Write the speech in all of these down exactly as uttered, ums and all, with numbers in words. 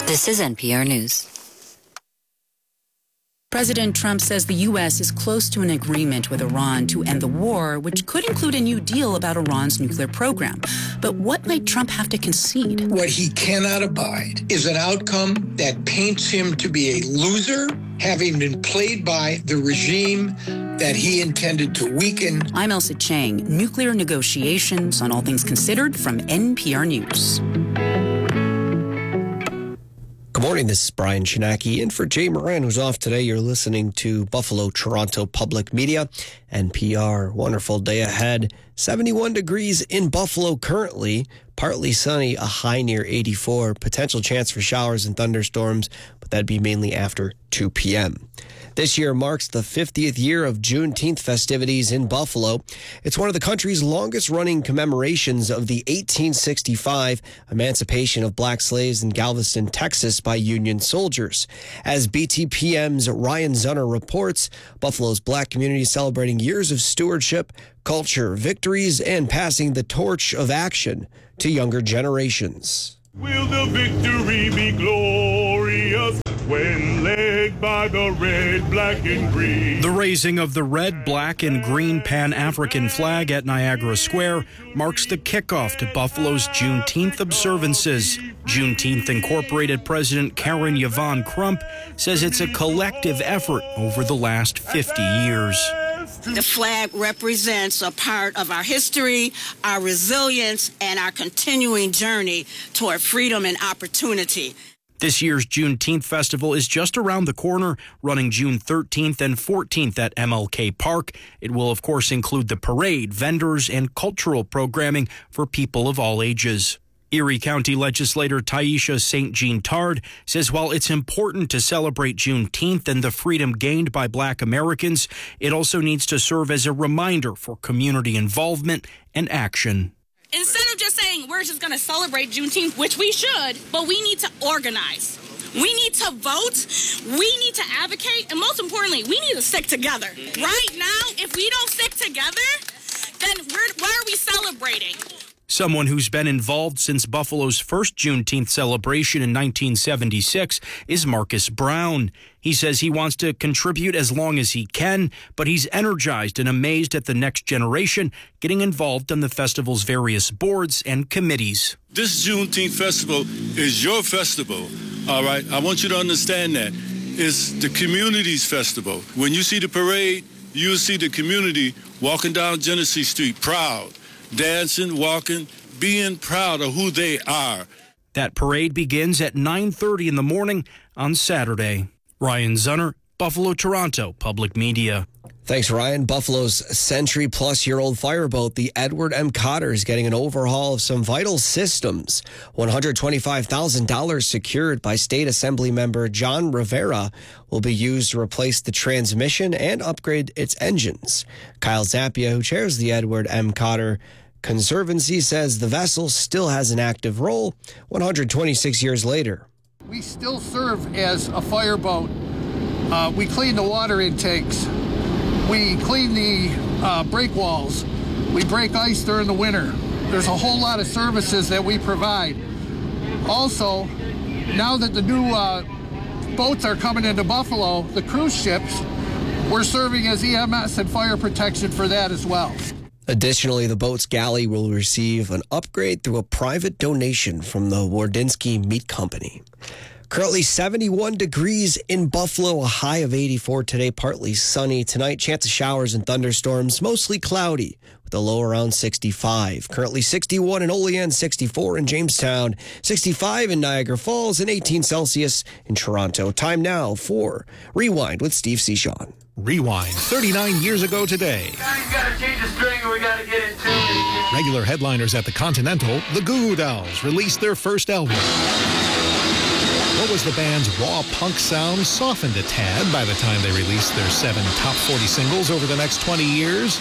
This is N P R News. President Trump says the U S is close to an agreement with Iran to end the war, which could include a new deal about Iran's nuclear program. But what might Trump have to concede? What he cannot abide is an outcome that paints him to be a loser, having been played by the regime that he intended to weaken. I'm Elsa Chang. Nuclear negotiations on All Things Considered from N P R News. Good morning, this is Brian Chinaki, in for Jay Moran, who's off today. You're listening to Buffalo Toronto Public Media, N P R. Wonderful day ahead. seventy-one degrees in Buffalo currently. Partly sunny, a high near eighty-four. Potential chance for showers and thunderstorms, but that'd be mainly after two p.m. This year marks the fiftieth year of Juneteenth festivities in Buffalo. It's one of the country's longest-running commemorations of the eighteen sixty-five emancipation of black slaves in Galveston, Texas by Union soldiers. As B T P M's Ryan Zunner reports, Buffalo's black community is celebrating years of stewardship, culture, victories, and passing the torch of action to younger generations. Will the victory be glorious when led by the red, black, and green? The raising of the red, black, and green Pan-African flag at Niagara Square marks the kickoff to Buffalo's Juneteenth observances. Juneteenth Incorporated President Karen Yvonne Crump says it's a collective effort over the last fifty years. The flag represents a part of our history, our resilience, and our continuing journey toward freedom and opportunity. This year's Juneteenth Festival is just around the corner, running June thirteenth and fourteenth at M L K Park. It will, of course, include the parade, vendors, and cultural programming for people of all ages. Erie County legislator Taisha Saint Jean Tard says while it's important to celebrate Juneteenth and the freedom gained by black Americans, it also needs to serve as a reminder for community involvement and action. Instead of just saying we're just going to celebrate Juneteenth, which we should, but we need to organize. We need to vote. We need to advocate. And most importantly, we need to stick together. Right now, if we don't stick together, then we're, why are we celebrating? Someone who's been involved since Buffalo's first Juneteenth celebration in nineteen seventy-six is Marcus Brown. He says he wants to contribute as long as he can, but he's energized and amazed at the next generation getting involved in the festival's various boards and committees. This Juneteenth festival is your festival, all right? I want you to understand that. It's the community's festival. When you see the parade, you'll see the community walking down Genesee Street proud. Dancing, walking, being proud of who they are. That parade begins at nine thirty in the morning on Saturday. Ryan Zunner, Buffalo, Toronto Public Media. Thanks, Ryan. Buffalo's century-plus-year-old fireboat, the Edward M. Cotter, is getting an overhaul of some vital systems. one hundred twenty-five thousand dollars secured by State Assembly member John Rivera will be used to replace the transmission and upgrade its engines. Kyle Zappia, who chairs the Edward M. Cotter Conservancy, says the vessel still has an active role one hundred twenty-six years later. We still serve as a fireboat. Uh, we clean the water intakes. We clean the uh, break walls. We break ice during the winter. There's a whole lot of services that we provide. Also, now that the new uh, boats are coming into Buffalo, the cruise ships, we're serving as E M S and fire protection for that as well. Additionally, the boat's galley will receive an upgrade through a private donation from the Wardinsky Meat Company. Currently seventy-one degrees in Buffalo, a high of eighty-four today, partly sunny. Tonight, chance of showers and thunderstorms, mostly cloudy, with a low around sixty-five. Currently sixty-one in Olean, sixty-four in Jamestown, sixty-five in Niagara Falls, and eighteen Celsius in Toronto. Time now for Rewind with Steve Sean. Rewind, thirty-nine years ago today. Now you gotta change the string and we gotta get it tuned. Regular headliners at the Continental, the Goo Goo Dolls, released their first album. What was the band's raw punk sound softened a tad by the time they released their seven top forty singles over the next twenty years?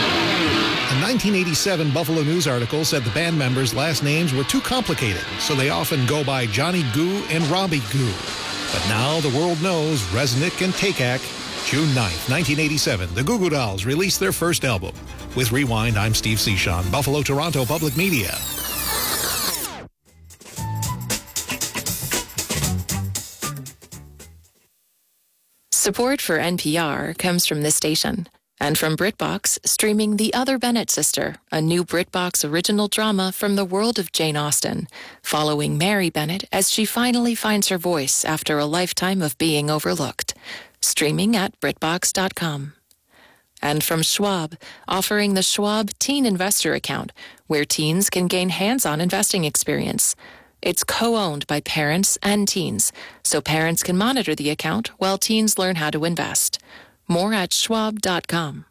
A nineteen eighty-seven Buffalo News article said the band members' last names were too complicated, so they often go by Johnny Goo and Robbie Goo. But now the world knows Resnick and Takak. June ninth, nineteen eighty-seven, the Goo Goo Dolls released their first album. With Rewind, I'm Steve Sean, Buffalo, Toronto Public Media. Support for N P R comes from this station and from BritBox, streaming The Other Bennett Sister, a new BritBox original drama from the world of Jane Austen, following Mary Bennett as she finally finds her voice after a lifetime of being overlooked. Streaming at Britbox dot com. And from Schwab, offering the Schwab Teen Investor Account, where teens can gain hands-on investing experience. It's co-owned by parents and teens, so parents can monitor the account while teens learn how to invest. More at schwab dot com.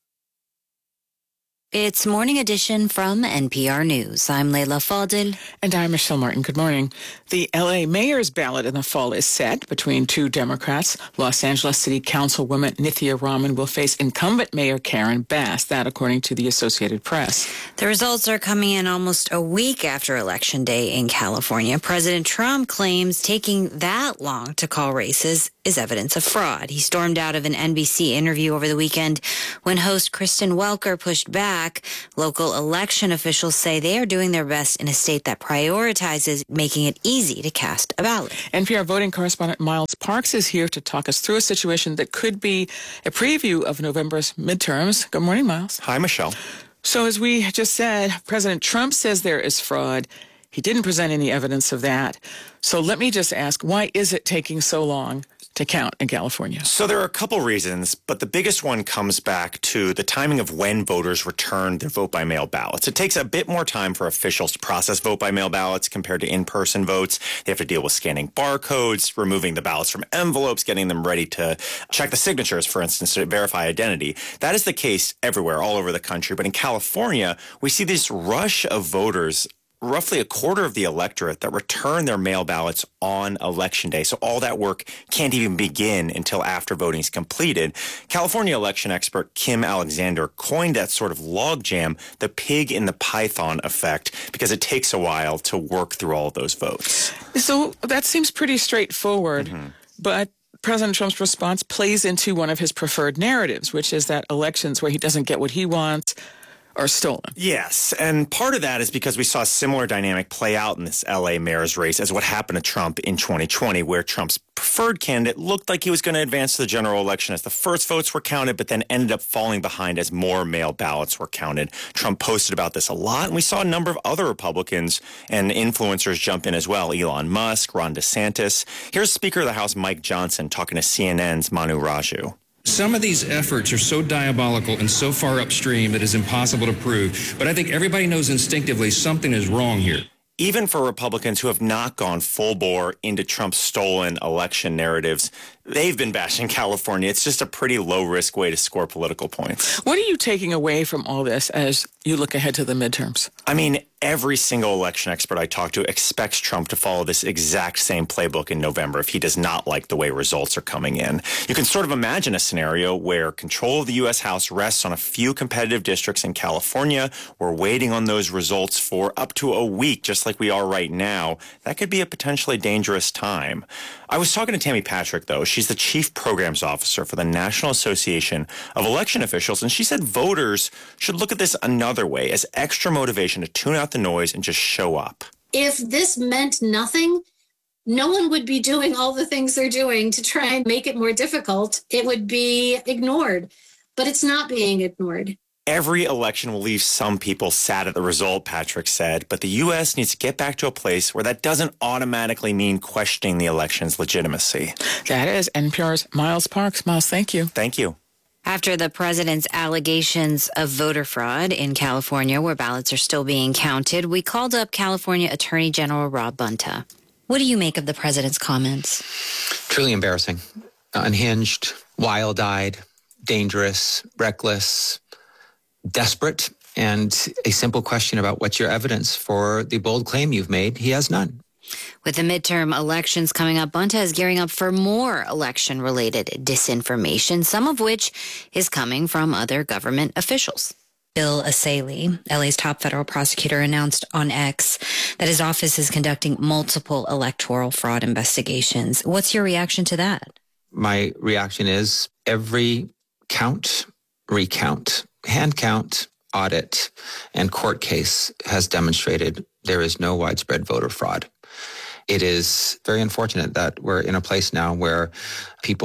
It's Morning Edition from N P R News. I'm Leila Fadil. And I'm Michelle Martin. Good morning. The L A mayor's ballot in the fall is set between two Democrats. Los Angeles City Councilwoman Nithya Raman will face incumbent Mayor Karen Bass, that according to the Associated Press. The results are coming in almost a week after Election Day in California. President Trump claims taking that long to call races is evidence of fraud. He stormed out of an N B C interview over the weekend when host Kristen Welker pushed back. Local election officials say they are doing their best in a state that prioritizes making it easy to cast a ballot. N P R voting correspondent Miles Parks is here to talk us through a situation that could be a preview of November's midterms. Good morning, Miles. Hi, Michelle. So as we just said, President Trump says there is fraud. He didn't present any evidence of that. So let me just ask, why is it taking so long to count in California? So there are a couple reasons, but the biggest one comes back to the timing of when voters return their vote-by-mail ballots. It takes a bit more time for officials to process vote-by-mail ballots compared to in-person votes. They have to deal with scanning barcodes, removing the ballots from envelopes, getting them ready to check the signatures, for instance, to verify identity. That is the case everywhere, all over the country. But in California, we see this rush of voters, roughly a quarter of the electorate, that return their mail ballots on Election Day. So all that work can't even begin until after voting is completed. California election expert Kim Alexander coined that sort of logjam the pig in the python effect, because it takes a while to work through all of those votes. So that seems pretty straightforward, mm-hmm. but President Trump's response plays into one of his preferred narratives, which is that elections where he doesn't get what he wants are stolen. Yes, and part of that is because we saw a similar dynamic play out in this L A mayor's race as what happened to Trump in twenty twenty, where Trump's preferred candidate looked like he was going to advance to the general election as the first votes were counted, but then ended up falling behind as more mail ballots were counted. Trump posted about this a lot, and we saw a number of other Republicans and influencers jump in as well. Elon Musk, Ron DeSantis. Here's Speaker of the House Mike Johnson talking to C N N's Manu Raju. Some of these efforts are so diabolical and so far upstream that it's impossible to prove. But I think everybody knows instinctively something is wrong here. Even for Republicans who have not gone full bore into Trump's stolen election narratives, they've been bashing California. It's just a pretty low-risk way to score political points. What are you taking away from all this as you look ahead to the midterms? I mean, every single election expert I talk to expects Trump to follow this exact same playbook in November if he does not like the way results are coming in. You can sort of imagine a scenario where control of the U S House rests on a few competitive districts in California. We're waiting on those results for up to a week, just like we are right now. That could be a potentially dangerous time. I was talking to Tammy Patrick, though. She's the Chief Programs Officer for the National Association of Election Officials, and she said voters should look at this another way, as extra motivation to tune out the noise and just show up. If this meant nothing, no one would be doing all the things they're doing to try and make it more difficult. It would be ignored, but it's not being ignored. Every election will leave some people sad at the result, Patrick said, but the U S needs to get back to a place where that doesn't automatically mean questioning the election's legitimacy. That is N P R's Miles Parks. Miles, thank you. Thank you. After the president's allegations of voter fraud in California, where ballots are still being counted, we called up California Attorney General Rob Bonta. What do you make of the president's comments? Truly embarrassing, unhinged, wild-eyed, dangerous, reckless, desperate, and a simple question about what's your evidence for the bold claim you've made. He has none. With the midterm elections coming up, Bonta is gearing up for more election-related disinformation, some of which is coming from other government officials. Bill Asalee, L A's top federal prosecutor, announced on X that his office is conducting multiple electoral fraud investigations. What's your reaction to that? My reaction is every count, recount, hand count, audit, and court case has demonstrated there is no widespread voter fraud. It is very unfortunate that we're in a place now where people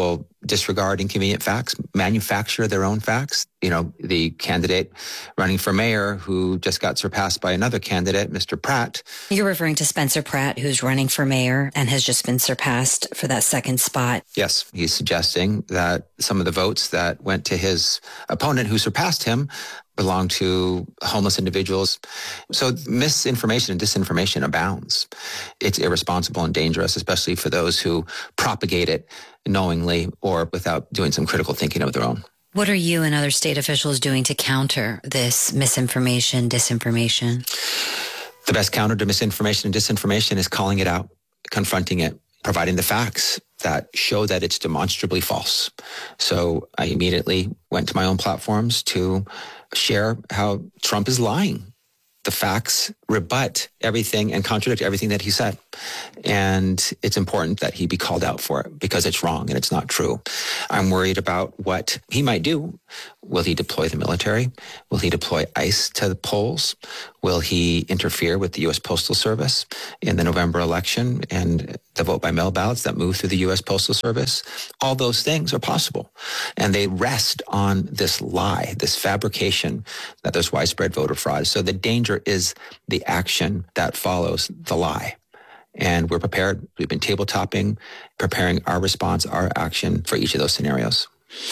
disregard inconvenient facts, manufacture their own facts. You know, the candidate running for mayor who just got surpassed by another candidate, Mister Pratt. You're referring to Spencer Pratt, who's running for mayor and has just been surpassed for that second spot. Yes, he's suggesting that some of the votes that went to his opponent who surpassed him belong to homeless individuals. So misinformation and disinformation abounds. It's irresponsible and dangerous, especially for those who propagate it knowingly or without doing some critical thinking of their own. What are you and other state officials doing to counter this misinformation, disinformation? The best counter to misinformation and disinformation is calling it out, confronting it, providing the facts that show that it's demonstrably false. So I immediately went to my own platforms to share how Trump is lying. The facts rebut everything and contradict everything that he said. And it's important that he be called out for it because it's wrong and it's not true. I'm worried about what he might do. Will he deploy the military? Will he deploy ICE to the polls? Will he interfere with the U S Postal Service in the November election and the vote by mail ballots that move through the U S Postal Service? All those things are possible. And they rest on this lie, this fabrication that there's widespread voter fraud. So the danger is the action that follows the lie. And we're prepared. We've been tabletopping, preparing our response, our action for each of those scenarios.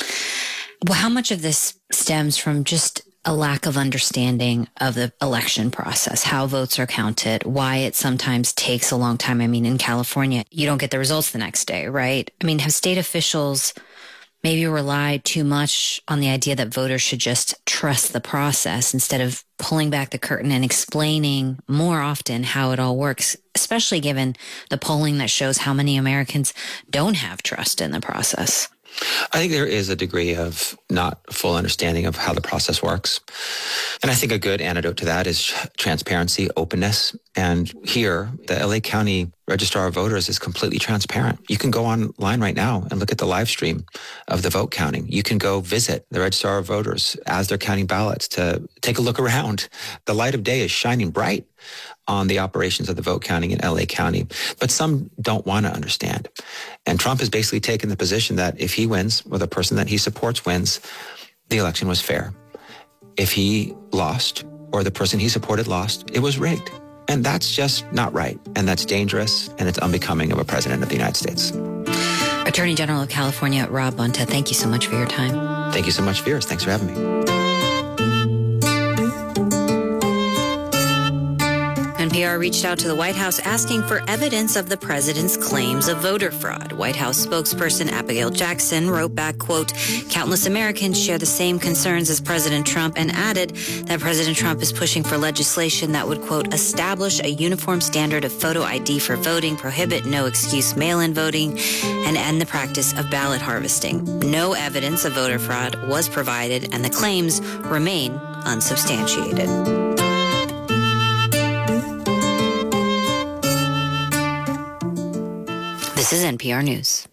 Well, how much of this stems from just a lack of understanding of the election process, how votes are counted, why it sometimes takes a long time? I mean, in California, you don't get the results the next day, right? I mean, have state officials maybe relied too much on the idea that voters should just trust the process instead of pulling back the curtain and explaining more often how it all works, especially given the polling that shows how many Americans don't have trust in the process? I think there is a degree of not full understanding of how the process works. And I think a good antidote to that is transparency, openness. And here, the L A County Registrar of Voters is completely transparent. You can go online right now and look at the live stream of the vote counting. You can go visit the Registrar of Voters as they're counting ballots to take a look around. The light of day is shining bright on the operations of the vote counting in L A County. But some don't want to understand. And Trump has basically taken the position that if he wins, or the person that he supports wins, the election was fair. If he lost, or the person he supported lost, it was rigged. And that's just not right. And that's dangerous, and it's unbecoming of a president of the United States. Attorney General of California, Rob Bonta, thank you so much for your time. Thank you so much, Veers. Thanks for having me. N P R reached out to the White House asking for evidence of the president's claims of voter fraud. White House spokesperson Abigail Jackson wrote back, quote, "Countless Americans share the same concerns as President Trump," and added that President Trump is pushing for legislation that would, quote, "establish a uniform standard of photo I D for voting, prohibit no-excuse mail-in voting, and end the practice of ballot harvesting." No evidence of voter fraud was provided, and the claims remain unsubstantiated. This is N P R News.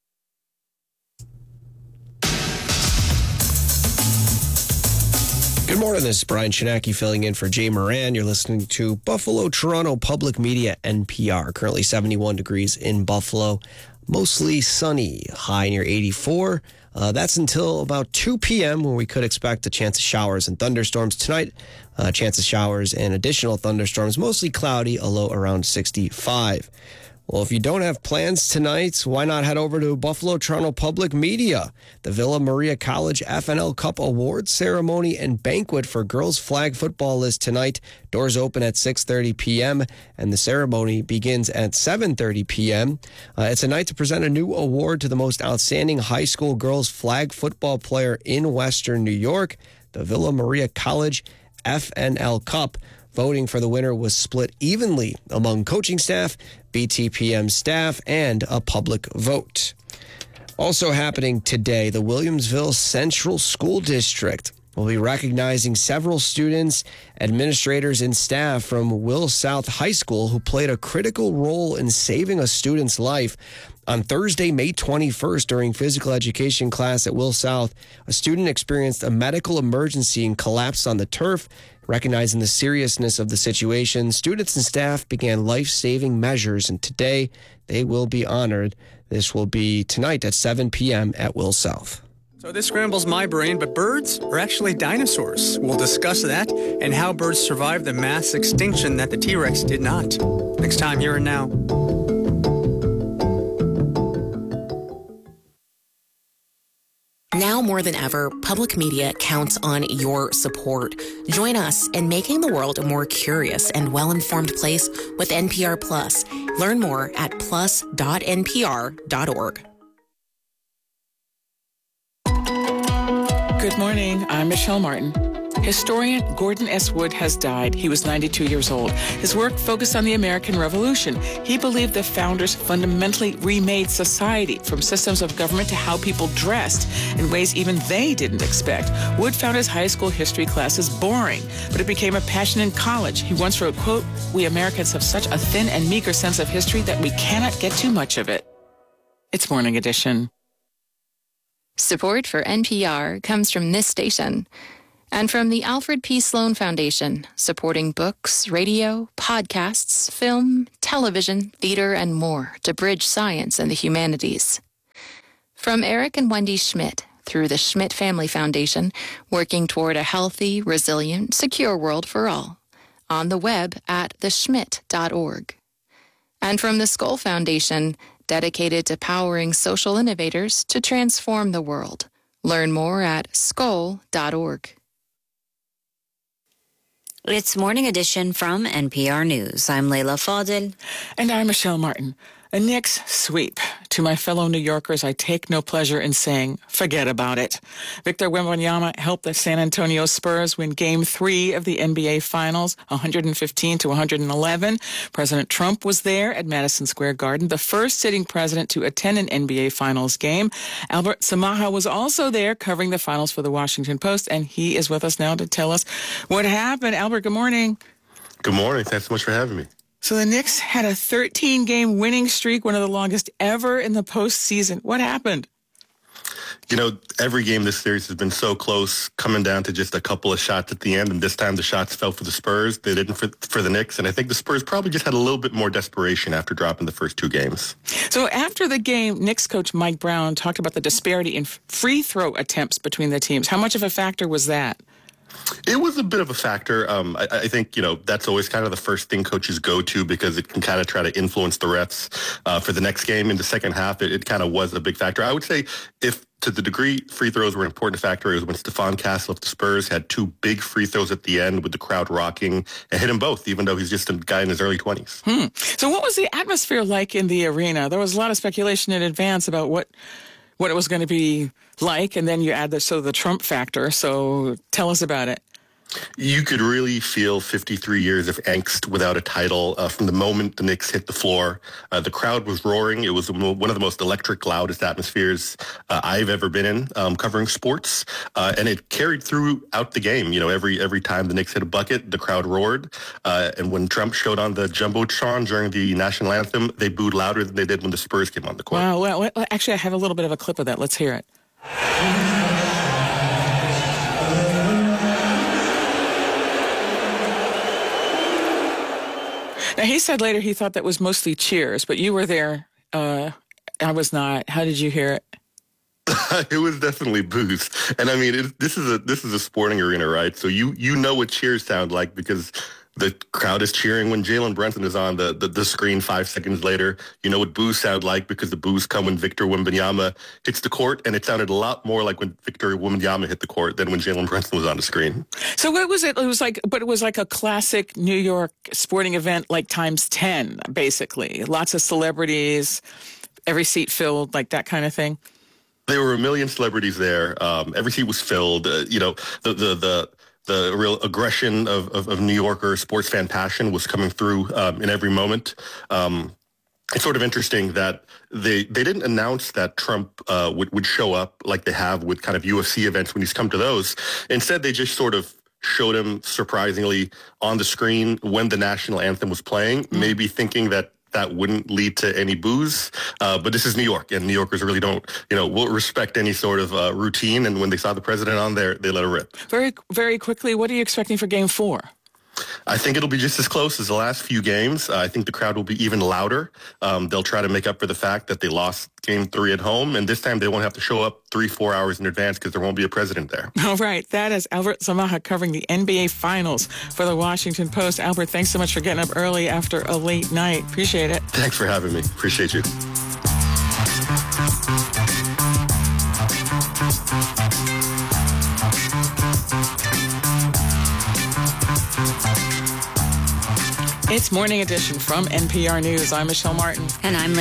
Good morning, this is Brian Chinaki filling in for Jay Moran. You're listening to Buffalo Toronto Public Media, N P R. Currently seventy-one degrees in Buffalo. Mostly sunny, high near eighty-four. Uh, that's until about two p.m. when we could expect a chance of showers and thunderstorms. Tonight, uh, chance of showers and additional thunderstorms. Mostly cloudy, a low around sixty-five. Well, if you don't have plans tonight, why not head over to Buffalo Toronto Public Media? The Villa Maria College F N L Cup Awards Ceremony and Banquet for Girls Flag Football is tonight. Doors open at six thirty p.m. and the ceremony begins at seven thirty p.m. Uh, it's a night to present a new award to the most outstanding high school girls flag football player in Western New York. The Villa Maria College F N L Cup. Voting for the winner was split evenly among coaching staff, B T P M staff, and a public vote. Also happening today, the Williamsville Central School District will be recognizing several students, administrators, and staff from Will South High School who played a critical role in saving a student's life. On Thursday, May twenty-first, during physical education class at Will South, a student experienced a medical emergency and collapsed on the turf. Recognizing the seriousness of the situation, students and staff began life-saving measures, and today they will be honored. This will be tonight at seven p.m. at Will South. So this scrambles my brain, but birds are actually dinosaurs. We'll discuss that and how birds survived the mass extinction that the T-Rex did not. Next time, Here and Now. Now more than ever, public media counts on your support. Join us in making the world a more curious and well-informed place with N P R Plus. Learn more at plus dot n p r dot org. Good morning. I'm Michelle Martin. Historian Gordon S. Wood has died. He was ninety-two years old. His work focused on the American Revolution. He believed the founders fundamentally remade society, from systems of government to how people dressed, in ways even they didn't expect. Wood found his high school history classes boring, but it became a passion in college. He once wrote, quote, "We Americans have such a thin and meager sense of history that we cannot get too much of it." It's Morning Edition. Support for N P R comes from this station and from the Alfred P. Sloan Foundation, supporting books, radio, podcasts, film, television, theater, and more to bridge science and the humanities. From Eric and Wendy Schmidt, through the Schmidt Family Foundation, working toward a healthy, resilient, secure world for all. On the web at the schmidt dot org. And from the Skoll Foundation, dedicated to powering social innovators to transform the world. Learn more at skoll dot org. It's Morning Edition from N P R News. I'm Leila Fadel. And I'm Michelle Martin. A Knicks sweep. To my fellow New Yorkers, I take no pleasure in saying, forget about it. Victor Wembanyama helped the San Antonio Spurs win Game three of the N B A Finals, one fifteen to one eleven. President Trump was there at Madison Square Garden, the first sitting president to attend an N B A Finals game. Albert Samaha was also there covering the finals for the Washington Post, and he is with us now to tell us what happened. Albert, good morning. Good morning. Thanks so much for having me. So the Knicks had a thirteen-game winning streak, one of the longest ever in the postseason. What happened? You know, every game this series has been so close, coming down to just a couple of shots at the end, and this time the shots fell for the Spurs. They didn't for, for the Knicks, and I think the Spurs probably just had a little bit more desperation after dropping the first two games. So after the game, Knicks coach Mike Brown talked about the disparity in free throw attempts between the teams. How much of a factor was that? It was a bit of a factor. Um, I, I think, you know, that's always kind of the first thing coaches go to because it can kind of try to influence the refs uh, for the next game. In the second half, it, it kind of was a big factor. I would say if to the degree free throws were an important factor, it was when Stephon Castle of the Spurs had two big free throws at the end with the crowd rocking and hit them both, even though he's just a guy in his early twenties. Hmm. So what was the atmosphere like in the arena? There was a lot of speculation in advance about what what it was going to be like, and then you add the, so the Trump factor. So tell us about it. You could really feel fifty-three years of angst without a title uh, from the moment the Knicks hit the floor. Uh, the crowd was roaring. It was one of the most electric, loudest atmospheres uh, I've ever been in um, covering sports, uh, and it carried throughout the game. You know, every every time the Knicks hit a bucket, the crowd roared. Uh, and when Trump showed on the Jumbotron during the national anthem, they booed louder than they did when the Spurs came on the court. Wow. Well, actually, I have a little bit of a clip of that. Let's hear it. Now, he said later he thought that was mostly cheers, but you were there. Uh, I was not. How did you hear it? It was definitely boos. And I mean, it, this is a this is a sporting arena, right? So you you know what cheers sound like because the crowd is cheering when Jalen Brunson is on the, the, the screen five seconds later. You know what boos sound like because the boos come when Victor Wembanyama hits the court, and it sounded a lot more like when Victor Wembanyama hit the court than when Jalen Brunson was on the screen. So what was it? It was like, but it was like a classic New York sporting event, like times ten, basically. Lots of celebrities, every seat filled, like that kind of thing. There were a million celebrities there. Um, every seat was filled. Uh, you know, the the the. The real aggression of, of, of New Yorker sports fan passion was coming through um, in every moment. Um, it's sort of interesting that they they didn't announce that Trump uh, would, would show up like they have with kind of U F C events when he's come to those. Instead, they just sort of showed him surprisingly on the screen when the national anthem was playing, mm. maybe thinking that that wouldn't lead to any boos. Uh, but this is New York, and New Yorkers really don't, you know, will respect any sort of uh, routine. And when they saw the president on there, they let it rip. Very, very quickly, what are you expecting for game four? I think it'll be just as close as the last few games. Uh, I think the crowd will be even louder. Um, they'll try to make up for the fact that they lost game three at home, and this time they won't have to show up three, four hours in advance because there won't be a president there. All right. That is Albert Zamaha covering the N B A Finals for the Washington Post. Albert, thanks so much for getting up early after a late night. Appreciate it. Thanks for having me. Appreciate you. It's Morning Edition from N P R News. I'm Michelle Martin. And I'm